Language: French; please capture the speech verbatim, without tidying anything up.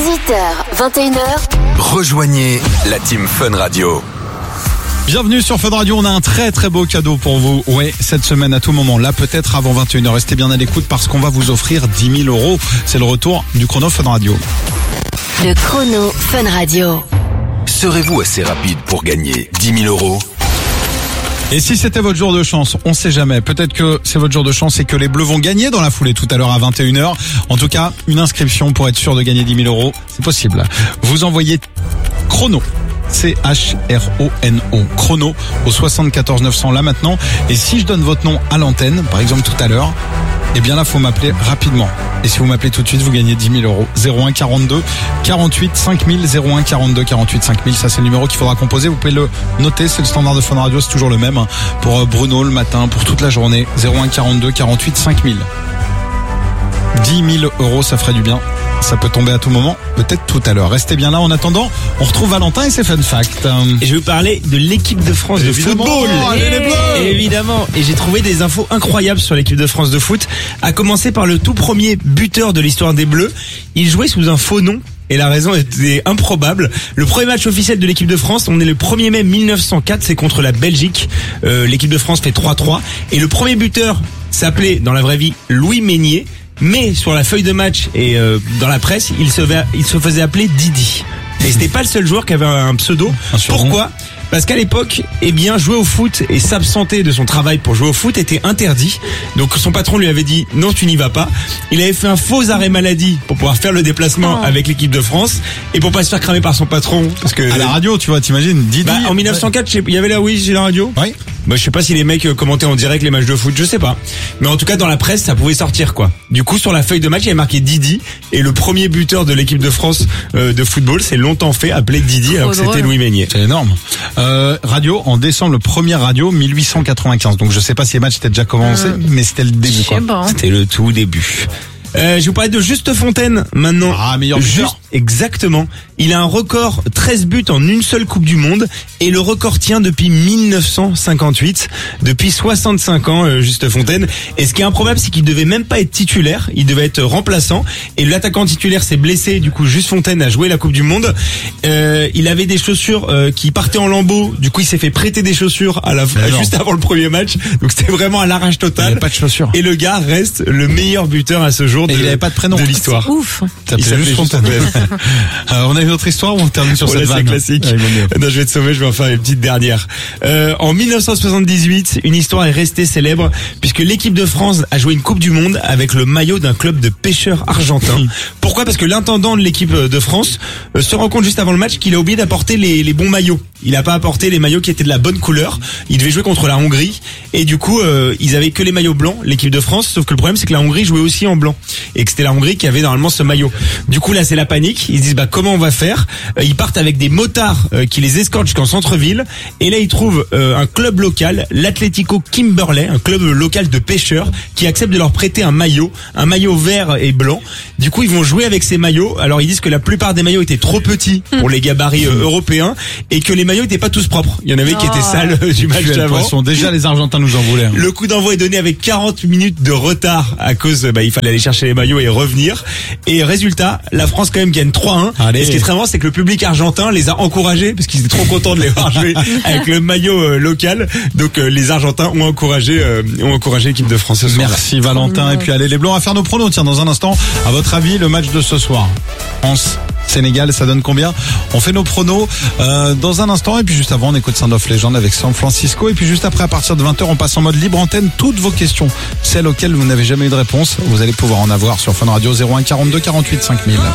dix-huit heures, vingt et une heures. Rejoignez la team Fun Radio. Bienvenue sur Fun Radio, on a un très très beau cadeau pour vous. Ouais, cette semaine à tout moment, là peut-être avant vingt et une heures. Restez bien à l'écoute parce qu'on va vous offrir dix mille euros. C'est le retour du chrono Fun Radio. Le chrono Fun Radio. Serez-vous assez rapide pour gagner dix mille euros? Et si c'était votre jour de chance, on sait jamais. Peut-être que c'est votre jour de chance et que les Bleus vont gagner dans la foulée tout à l'heure à vingt et une heures. En tout cas, une inscription pour être sûr de gagner dix mille euros, c'est possible. Vous envoyez chrono. C H R O N O, chrono, au soixante-quatorze neuf cents là maintenant. Et si je donne votre nom à l'antenne, par exemple tout à l'heure, eh bien là, faut m'appeler rapidement. Et si vous m'appelez tout de suite, vous gagnez dix mille euros. zéro un quarante-deux quarante-huit cinq mille, zéro un quarante-deux quarante-huit cinq mille. Ça, c'est le numéro qu'il faudra composer. Vous pouvez le noter. C'est le standard de Fun Radio. C'est toujours le même. Pour Bruno le matin, pour toute la journée. zéro un quarante-deux quarante-huit cinq mille. dix mille euros, ça ferait du bien. Ça peut tomber à tout moment, peut-être tout à l'heure. Restez bien là. En attendant, on retrouve Valentin et ses fun facts. Et je vais vous parler de l'équipe de France de Évidemment, football. allez les Bleus. Et évidemment. Et j'ai trouvé des infos incroyables sur l'équipe de France de foot. À commencer par le tout premier buteur de l'histoire des Bleus. Il jouait sous un faux nom. Et la raison était improbable. Le premier match officiel de l'équipe de France, on est le premier mai mille neuf cent quatre, c'est contre la Belgique. Euh, l'équipe de France fait trois trois. Et le premier buteur s'appelait, dans la vraie vie, Louis Meignier. Mais sur la feuille de match et euh, dans la presse, il se, il se faisait appeler Didi. Et c'était pas le seul joueur qui avait un pseudo. Pourquoi ? Parce qu'à l'époque, eh bien, jouer au foot et s'absenter de son travail pour jouer au foot était interdit. Donc son patron lui avait dit non, tu n'y vas pas. Il avait fait un faux arrêt maladie pour pouvoir faire le déplacement oh. avec l'équipe de France et pour pas se faire cramer par son patron. Parce que à la radio, tu vois, t'imagines Didi. Bah, en mille neuf cent quatre, il y avait là, oui, j'ai la radio. Oui. Bah, je sais pas si les mecs commentaient en direct les matchs de foot, je sais pas. Mais en tout cas, dans la presse, ça pouvait sortir, quoi. Du coup, sur la feuille de match, il y avait marqué Didi. Et le premier buteur de l'équipe de France euh, de football, c'est longtemps fait appelé Didi, alors que c'était Louis Meignier. C'est énorme. Euh, radio, en décembre, le premier radio, mille huit cent quatre-vingt-quinze. Donc je sais pas si les matchs étaient déjà commencés, euh, mais c'était le début, quoi. Bon. C'était le tout début. Euh, je vais vous parler de Juste Fontaine maintenant. Ah, meilleur buteur. Juste, exactement. Il a un record, treize buts en une seule Coupe du Monde. Et le record tient depuis mille neuf cent cinquante-huit. Depuis soixante-cinq ans, euh, Juste Fontaine. Et ce qui est improbable, c'est qu'il devait même pas être titulaire. Il devait être remplaçant. Et l'attaquant titulaire s'est blessé. Du coup, Juste Fontaine a joué la Coupe du Monde. Euh, il avait des chaussures euh, qui partaient en lambeaux. Du coup, il s'est fait prêter des chaussures à la à, juste avant le premier match. Donc c'était vraiment à l'arrache total. Il avait pas de chaussures. Et le gars reste le meilleur buteur à ce jour. Et de, il avait pas de prénom. De l'histoire. C'est ouf. Il s'appelait juste Fontaine. euh, on a une autre histoire ou on termine sur voilà, cette vanne? C'est classique. Ah, non, je vais te sauver, je vais en faire une petite dernière. Euh, en mille neuf cent soixante-dix-huit, une histoire est restée célèbre puisque l'équipe de France a joué une Coupe du Monde avec le maillot d'un club de pêcheurs argentins. Pourquoi ? Parce que l'intendant de l'équipe de France euh, se rend compte juste avant le match qu'il a oublié d'apporter les, les bons maillots. Il a pas apporté les maillots qui étaient de la bonne couleur. Il devait jouer contre la Hongrie et du coup, euh, ils avaient que les maillots blancs, l'équipe de France. Sauf que le problème, c'est que la Hongrie jouait aussi en blanc et que c'était la Hongrie qui avait normalement ce maillot. Du coup, là, c'est la panique. Ils se disent bah comment on va faire ? euh, Ils partent avec des motards euh, qui les escortent jusqu'en centre-ville et là, ils trouvent euh, un club local, l'Atlético Kimberley, un club local de pêcheurs qui accepte de leur prêter un maillot, un maillot vert et blanc. Du coup, ils vont jouer avec ces maillots. Alors, ils disent que la plupart des maillots étaient trop petits pour les gabarits euh, européens et que les maillots étaient pas tous propres. Il y en avait oh. qui étaient sales euh, du match d'avant. Déjà, les Argentins nous en voulaient. Hein. Le coup d'envoi est donné avec quarante minutes de retard à cause, bah, il fallait aller chercher les maillots et revenir. Et résultat, la France quand même gagne trois un. Allez. Et ce qui est très marrant, c'est que le public argentin les a encouragés parce qu'ils étaient trop contents de les voir jouer avec le maillot euh, local. Donc euh, les Argentins ont encouragé, euh, ont encouragé l'équipe de France ce soir. Merci Valentin. Et puis allez les Blancs, on va faire nos pronos. Tiens, dans un instant, à votre avis, le match de ce soir, France Sénégal, ça donne combien ? On fait nos pronos euh, dans un instant et puis juste avant on écoute Sound of Legend avec San Francisco et puis juste après à partir de vingt heures on passe en mode libre antenne. Toutes vos questions, celles auxquelles vous n'avez jamais eu de réponse, vous allez pouvoir en avoir sur Fun Radio zéro un quarante-deux quarante-huit cinq mille.